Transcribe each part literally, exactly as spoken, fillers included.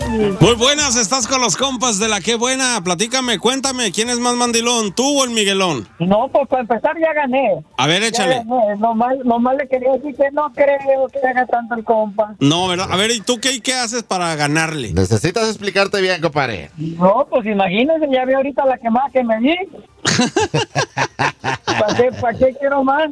Muy buenas, estás con los compas de la Qué Buena. Platícame, cuéntame, ¿quién es más mandilón, tú o el Miguelón? No, pues para empezar ya gané. A ver, échale. Ya gané. Nomás, nomás le quería decir que no creo que haga tanto el compa. No, ¿verdad? A ver, ¿y tú qué, qué haces para ganarle? Necesitas explicarte bien, compadre. No, pues imagínense, ya vi ahorita la quemada que me di. ¿Para qué, ¿Para qué quiero más?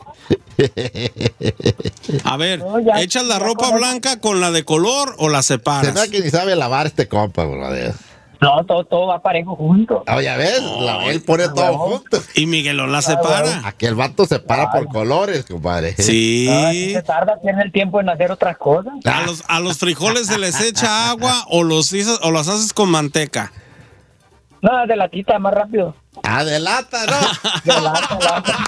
A ver, No, ya- ¿echas la ya ropa con blanca con la de color o la Se separas? da que ni sabe lavar este compa, brother. No, todo, todo va parejo junto. Oh, ya ves, la- él pone todo huevo. junto. Y Miguelón la separa. Aquí el vato se para por colores, compadre. Sí. Ah, si se tarda, tiene el tiempo en hacer otras cosas. A los, a los frijoles se les echa agua o los hizo- o los haces con manteca. No, de latita, más rápido. Ah, de lata, ¿no? De lata, lata.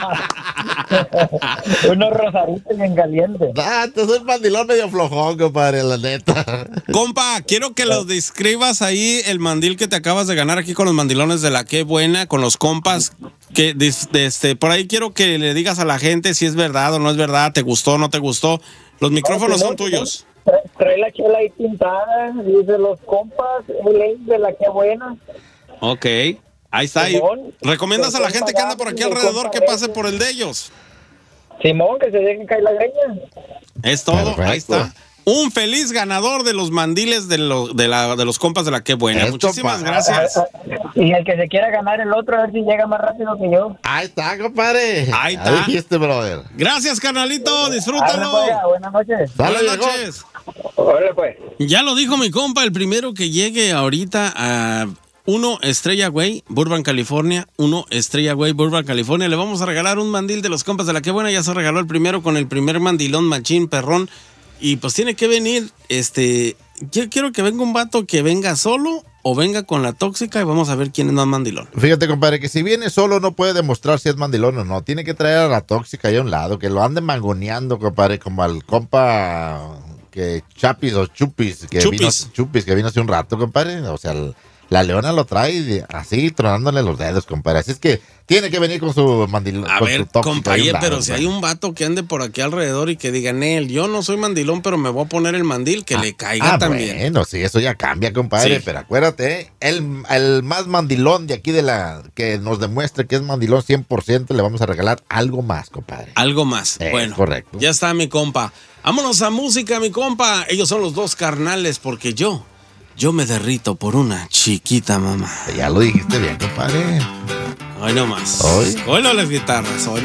Unos rosaditos bien calientes. Ah, te soy un mandilón medio flojón, compadre, la neta. Compa, quiero que los describas ahí el mandil que te acabas de ganar aquí con los mandilones de la Qué Buena, con los compas. Que des- de este, por ahí quiero que le digas a la gente si es verdad o no es verdad, te gustó o no te gustó. Los micrófonos son tuyos. Trae, trae la chela ahí pintada, dice los compas, el de la Qué Buena. Ok, ahí está. Y Simón, ¿recomiendas a la el gente compa que anda por aquí Gaby, el alrededor compa que pase Beto. por el de ellos? Simón, que se dejen caer la greña. Es todo, Perfecto. ahí está. Un feliz ganador de los mandiles de, lo- de, la, de los compas de la Qué Buena. Esto, Muchísimas pa- gracias. Y el que se quiera ganar el otro, a ver si llega más rápido que yo. Ahí está, compadre. Ahí Ya está. dijiste, brother. Gracias, carnalito. Ahora, Disfrútalo. pues, ya, buenas noches. Dale, Buenas viejo. noches. Hola, pues. Ya lo dijo mi compa, el primero que llegue ahorita a uno Estrella Güey, Burbank, California. Uno Estrella Güey, Burbank, California. Le vamos a regalar un mandil de los compas de la Qué Buena. Ya se regaló el primero con el primer mandilón machín perrón. Y pues tiene que venir, este, yo quiero que venga un vato que venga solo o venga con la tóxica y vamos a ver quién es más mandilón. Fíjate, compadre, que si viene solo no puede demostrar si es mandilón o no. Tiene que traer a la tóxica ahí a un lado, que lo ande mangoneando, compadre, como al compa que Chapis o Chupis, que Chupis. vino Chupis, que vino hace un rato, compadre. O sea, el- la leona lo trae de- así, tronándole los dedos, compadre. Así es que tiene que venir con su mandilón. A con ver, su tóxica ahí a un compañero, lado, pero si hay compadre. un vato que ande por aquí alrededor y que diga, Nel, yo no soy mandilón, pero me voy a poner el mandil, que le caiga Ah, también. bueno, sí, eso ya cambia, compadre, Sí. pero acuérdate, el, el más mandilón de aquí de la, que nos demuestre que es mandilón cien por ciento, le vamos a regalar algo más, compadre. Algo más. Es bueno, correcto. ya está mi compa. Vámonos a música, mi compa. Ellos son los dos carnales porque yo, yo me derrito por una chiquita mamá. Ya lo dijiste bien, compadre. Hoy no más. Hoy. Hoy no las guitarras, hoy